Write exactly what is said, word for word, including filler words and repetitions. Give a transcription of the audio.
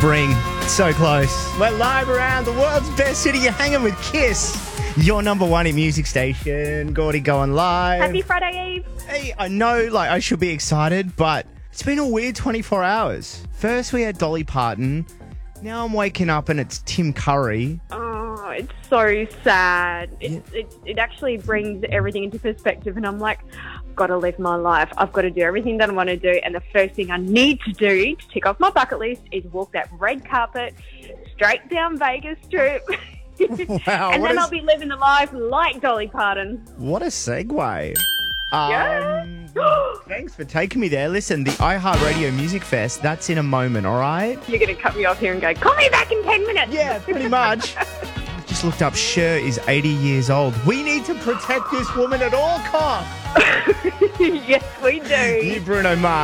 spring. So close. We're live around the world's best city. You're hanging with Kiss. Your number one in music station. Gordy going live. Happy Friday Eve. Hey, I know like I should be excited, but it's been a weird twenty-four hours. First we had Dolly Parton. Now I'm waking up and it's Tim Curry. Oh, it's so sad. It, it, it actually brings everything into perspective, and I'm like, I've got to live my life. I've got to do everything that I want to do, and the first thing I need to do to tick off my bucket list is walk that red carpet straight down Vegas Strip. Wow, and what then a- I'll be living the life like Dolly Parton. What a segue. Yeah. Um, thanks for taking me there. Listen, the iHeartRadio Music Fest, that's in a moment, all right? You're going to cut me off here and go, call me back in ten minutes. Yeah, pretty much. I just looked up, Cher is eighty years old. We need to protect this woman at all costs. Yes, we do. You, Bruno Mars.